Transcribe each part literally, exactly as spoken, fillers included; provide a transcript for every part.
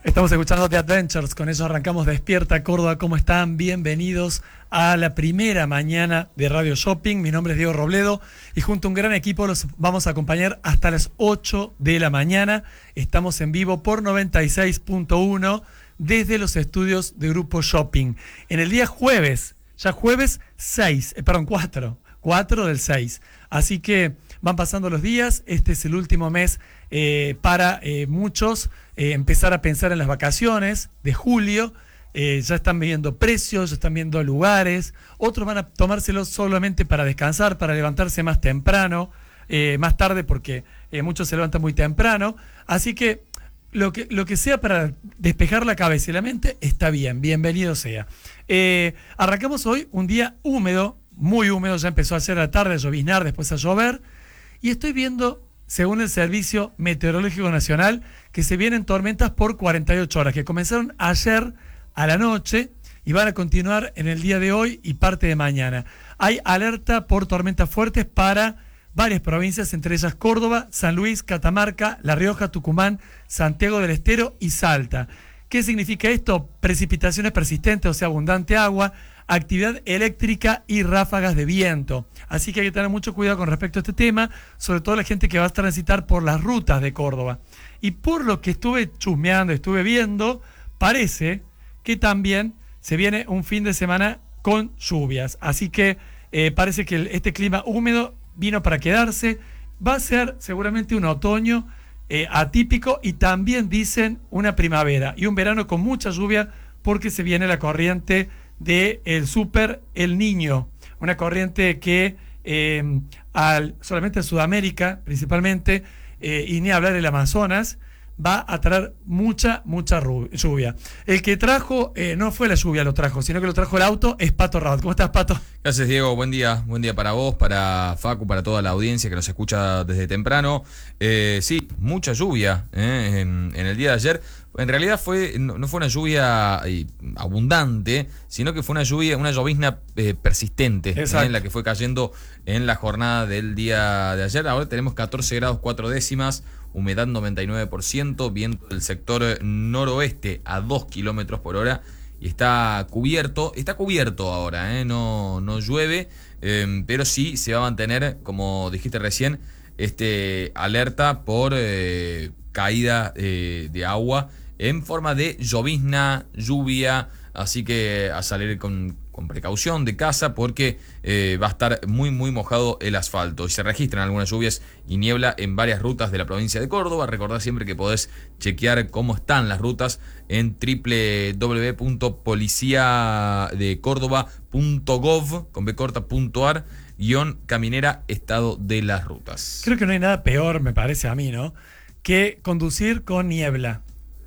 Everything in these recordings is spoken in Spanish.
Estamos escuchando The Adventures, con eso arrancamos Despierta Córdoba. ¿Cómo están? Bienvenidos a la primera mañana de Radio Shopping. Mi nombre es Diego Robledo y junto a un gran equipo los vamos a acompañar hasta las ocho de la mañana. Estamos en vivo por noventa y seis punto uno desde los estudios de Grupo Shopping. En el día jueves, ya jueves seis, eh, perdón, cuatro, cuatro del seis. Así que van pasando los días, este es el último mes eh, para eh, muchos eh, empezar a pensar en las vacaciones de julio. Eh, ya están viendo precios, ya están viendo lugares, otros van a tomárselo solamente para descansar, para levantarse más temprano, eh, más tarde porque eh, muchos se levantan muy temprano, así que lo que, lo que sea para despejar la cabeza y la mente está bien, bienvenido sea. Eh, arrancamos hoy un día húmedo, muy húmedo, ya empezó a ser a la tarde, a lloviznar, después a llover, y estoy viendo, según el Servicio Meteorológico Nacional, que se vienen tormentas por cuarenta y ocho horas, que comenzaron ayer a la noche y van a continuar en el día de hoy y parte de mañana. Hay alerta por tormentas fuertes para varias provincias, entre ellas Córdoba, San Luis, Catamarca, La Rioja, Tucumán, Santiago del Estero y Salta. ¿Qué significa esto? Precipitaciones persistentes, o sea, abundante agua, actividad eléctrica y ráfagas de viento. Así que hay que tener mucho cuidado con respecto a este tema, sobre todo la gente que va a transitar por las rutas de Córdoba. Y por lo que estuve chusmeando, estuve viendo, parece que también se viene un fin de semana con lluvias. Así que eh, parece que el, este clima húmedo vino para quedarse. Va a ser seguramente un otoño eh, atípico y también dicen una primavera y un verano con mucha lluvia porque se viene la corriente de el Super El Niño, una corriente que eh, al, solamente a Sudamérica principalmente, eh, y ni hablar del Amazonas, va a traer mucha, mucha lluvia. El que trajo, eh, no fue la lluvia lo trajo, sino que lo trajo el auto, es Pato Rabat. ¿Cómo estás, Pato? Gracias, Diego. Buen día. Buen día para vos, para Facu, para toda la audiencia que nos escucha desde temprano. Eh, sí, mucha lluvia eh, en, en el día de ayer. En realidad fue no, no fue una lluvia eh, abundante, sino que fue una lluvia, una llovizna eh, persistente, eh, en la que fue cayendo en la jornada del día de ayer. Ahora tenemos catorce grados cuatro décimas, humedad noventa y nueve por ciento, viento del sector noroeste a dos kilómetros por hora y está cubierto, está cubierto ahora, eh, no, no llueve, eh, pero sí se va a mantener, como dijiste recién, este alerta por eh, caída eh, de agua en forma de llovizna, lluvia, así que a salir con, con precaución de casa porque eh, va a estar muy muy mojado el asfalto y se registran algunas lluvias y niebla en varias rutas de la provincia de Córdoba. Recordá siempre que podés chequear cómo están las rutas en doble u doble u doble u punto policía de córdoba punto gov con b corta punto ar guión caminera estado de las rutas. Creo que no hay nada peor, me parece a mí, ¿no?, que conducir con niebla.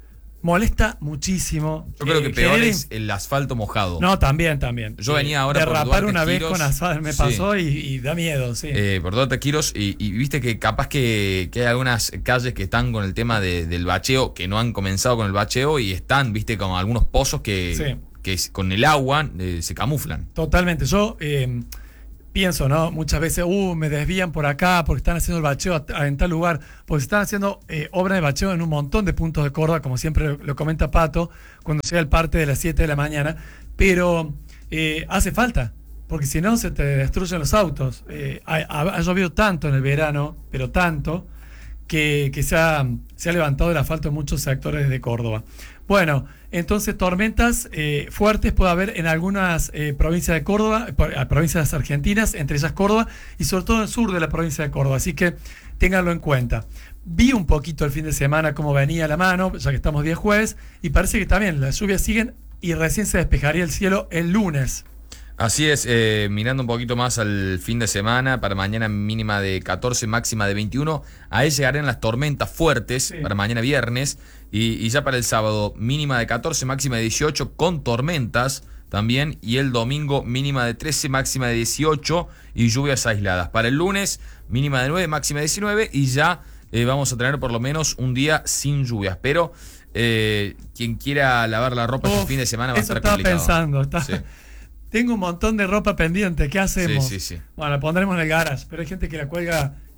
Molesta muchísimo. Yo creo eh, que peor genera... es el asfalto mojado. No, también, también. Yo venía ahora Derrapar por Duarte una vez Quiros, con asfalto me pasó, sí. y, y da miedo, sí. Eh, por Duarte Quiros y, y viste que capaz que, que hay algunas calles que están con el tema de, del bacheo, que no han comenzado con el bacheo y están, viste, con algunos pozos que, sí. que con el agua eh, se camuflan. Totalmente. Yo eh, pienso, ¿no? Muchas veces, uh, me desvían por acá porque están haciendo el bacheo en tal lugar, porque están haciendo eh, obra de bacheo en un montón de puntos de Córdoba, como siempre lo comenta Pato, cuando llega el parte de las siete de la mañana, pero eh, hace falta, porque si no se te destruyen los autos. Eh, ha, ha llovido tanto en el verano, pero tanto, que, que se, ha, se ha levantado el asfalto en muchos sectores de Córdoba. Bueno, entonces tormentas eh, fuertes puede haber en algunas eh, provincias de Córdoba, eh, provincias argentinas, entre ellas Córdoba, y sobre todo en el sur de la provincia de Córdoba, así que ténganlo en cuenta. Vi un poquito el fin de semana cómo venía la mano, ya que estamos día jueves, y parece que también las lluvias siguen y recién se despejaría el cielo el lunes. Así es, eh, mirando un poquito más al fin de semana, para mañana mínima de catorce, máxima de veintiuno, ahí llegarán las tormentas fuertes, sí, para mañana viernes, y, y ya para el sábado mínima de catorce, máxima de dieciocho, con tormentas también, y el domingo mínima de trece, máxima de dieciocho y lluvias aisladas. Para el lunes mínima de nueve, máxima de diecinueve, y ya eh, vamos a tener por lo menos un día sin lluvias, pero eh, quien quiera lavar la ropa Uf, este fin de semana va a estar complicado. Eso estaba pensando, está... Sí. Tengo un montón de ropa pendiente, ¿qué hacemos? Sí, sí, sí. Bueno, la pondremos en el garage, pero hay gente que la cuelga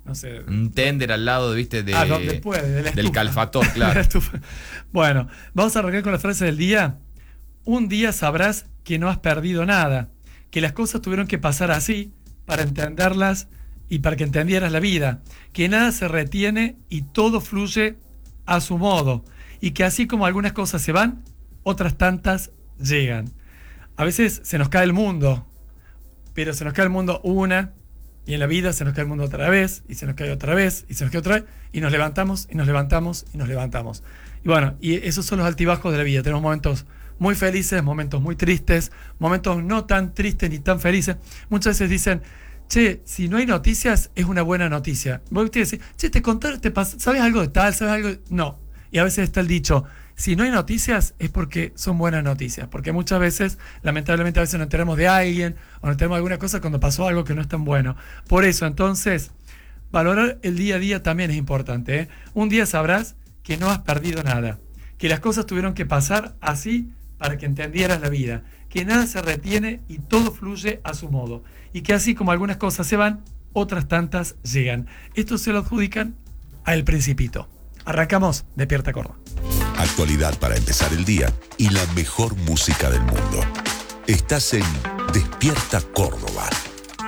no sé. Un tender al lado, viste, de, ah, donde puede, de la del estufa. calefactor, De claro. la estufa. Bueno, vamos a arrancar con la frase del día. Un día sabrás que no has perdido nada, que las cosas tuvieron que pasar así para entenderlas y para que entendieras la vida, que nada se retiene y todo fluye a su modo, y que así como algunas cosas se van, otras tantas llegan. A veces se nos cae el mundo, pero se nos cae el mundo una, y en la vida se nos cae el mundo otra vez, y se nos cae otra vez, y se nos cae otra vez, y nos levantamos, y nos levantamos, y nos levantamos. Y bueno, y esos son los altibajos de la vida. Tenemos momentos muy felices, momentos muy tristes, momentos no tan tristes ni tan felices. Muchas veces dicen, che, si no hay noticias, es una buena noticia. Vos te decís, che, te contaron, te pas- ¿sabes algo de tal? ¿Sabes algo de...? No. Y a veces está el dicho, si no hay noticias es porque son buenas noticias. Porque muchas veces, lamentablemente, a veces nos enteramos de alguien o nos enteramos de alguna cosa cuando pasó algo que no es tan bueno. Por eso, entonces, valorar el día a día también es importante, ¿eh? Un día sabrás que no has perdido nada, que las cosas tuvieron que pasar así para que entendieras la vida, que nada se retiene y todo fluye a su modo, y que así como algunas cosas se van, otras tantas llegan. Esto se lo adjudican a El Principito. Arrancamos Despierta Córdoba. Actualidad para empezar el día y la mejor música del mundo. Estás en Despierta Córdoba.